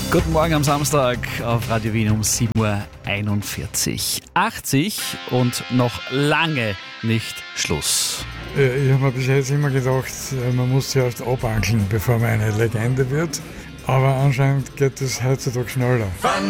Guten Morgen am Samstag auf Radio Wien um 7.41 Uhr. 80 und noch lange nicht Schluss. Ich habe mir bis jetzt immer gedacht, man muss zuerst abankeln, bevor man eine Legende wird. Aber anscheinend geht es heutzutage schneller.